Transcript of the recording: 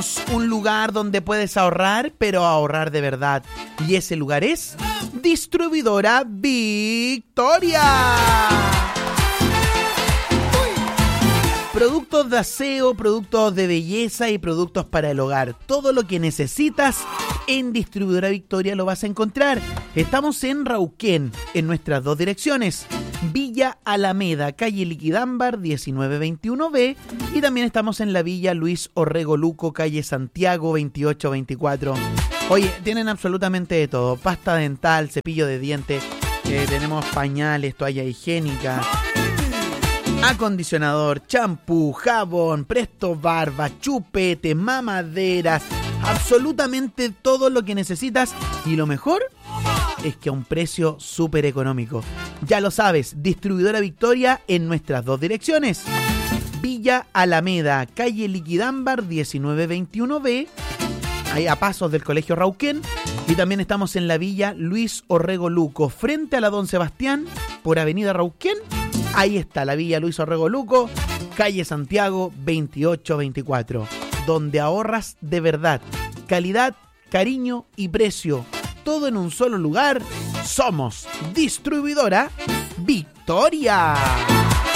Un lugar donde puedes ahorrar, pero ahorrar de verdad. Y ese lugar es Distribuidora Victoria. Productos de aseo, productos de belleza y productos para el hogar. Todo lo que necesitas en Distribuidora Victoria lo vas a encontrar. Estamos en Rauquén, en nuestras dos direcciones. Villa Alameda, calle Liquidámbar, 1921B. Y también estamos en la Villa Luis Orrego Luco, calle Santiago, 2824. Oye, tienen absolutamente de todo. Pasta dental, cepillo de dientes, tenemos pañales, toalla higiénica, acondicionador, champú, jabón, presto barba, chupete, mamaderas, absolutamente todo lo que necesitas. Y lo mejor es que a un precio súper económico. Ya lo sabes, Distribuidora Victoria en nuestras dos direcciones. Villa Alameda, calle Liquidámbar, 1921B, ahí a pasos del Colegio Rauquén. Y también estamos en la Villa Luis Orrego Luco, frente a la Don Sebastián, por Avenida Rauquén. Ahí está la Villa Luis Orrego Luco, calle Santiago, 2824, donde ahorras de verdad. Calidad, cariño y precio. Todo en un solo lugar. Somos Distribuidora Victoria.